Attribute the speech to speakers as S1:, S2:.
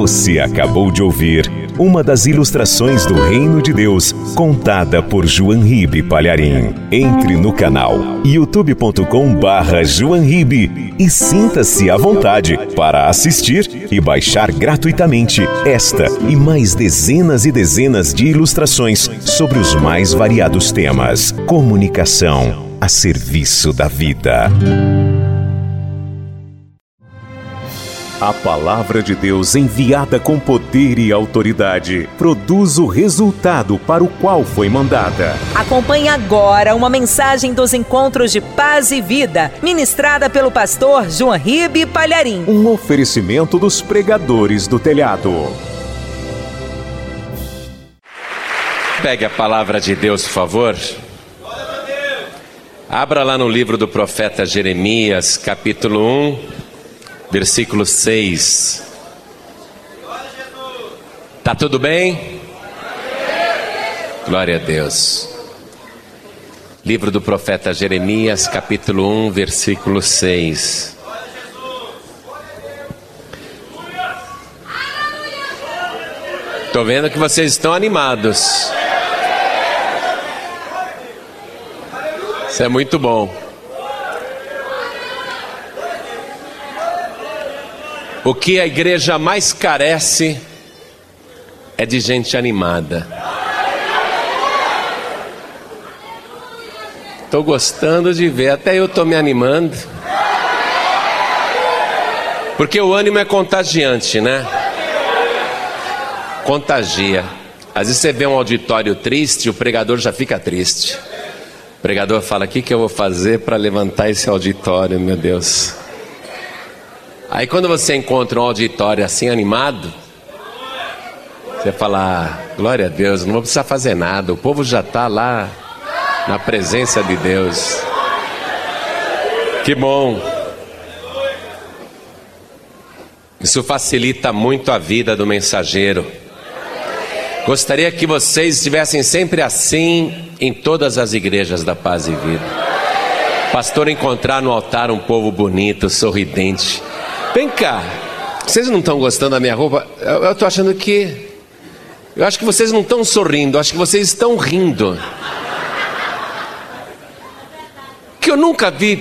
S1: Você acabou de ouvir uma das ilustrações do Reino de Deus, contada por João Ribe Palharim. Entre no canal youtube.com/João Ribe e sinta-se à vontade para assistir e baixar gratuitamente esta e mais dezenas e dezenas de ilustrações sobre os mais variados temas. Comunicação a serviço da vida. A palavra de Deus enviada com poder e autoridade produz o resultado para o qual foi mandada.
S2: Acompanhe agora uma mensagem dos Encontros de Paz e Vida, ministrada pelo pastor João Ribe Palharim.
S1: Um oferecimento dos pregadores do telhado.
S3: Pegue a palavra de Deus, por favor. Abra lá no livro do profeta Jeremias, capítulo 1. Versículo 6. Tá tudo bem? Glória a Deus. Livro do profeta Jeremias, capítulo 1, versículo 6. Tô vendo que vocês estão animados. Isso é muito bom. O que a igreja mais carece é de gente animada. Estou gostando de ver, até eu estou me animando. Porque o ânimo é contagiante, né? Contagia. Às vezes você vê um auditório triste, o pregador já fica triste. O pregador fala: o que eu vou fazer para levantar esse auditório, meu Deus? Aí quando você encontra um auditório assim animado, você fala: glória a Deus, não vou precisar fazer nada, o povo já está lá na presença de Deus. Que bom. Isso facilita muito a vida do mensageiro. Gostaria que vocês estivessem sempre assim em todas as igrejas da Paz e Vida. Pastor, encontrar no altar um povo bonito, sorridente. Vem cá, vocês não estão gostando da minha roupa? Eu estou achando que... Eu acho que vocês não estão sorrindo, eu acho que vocês estão rindo. Que eu nunca vi